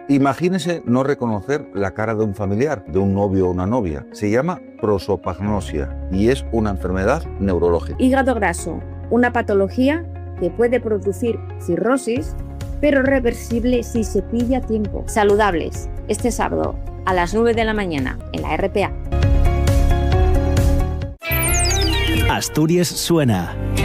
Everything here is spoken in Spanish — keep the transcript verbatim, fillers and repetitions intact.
Imagínese no reconocer la cara de un familiar, de un novio o una novia. Se llama prosopagnosia y es una enfermedad neurológica. Hígado graso, una patología que puede producir cirrosis, pero reversible si se pilla a tiempo. Saludables, este sábado a las nueve de la mañana en la R P A. Asturias suena.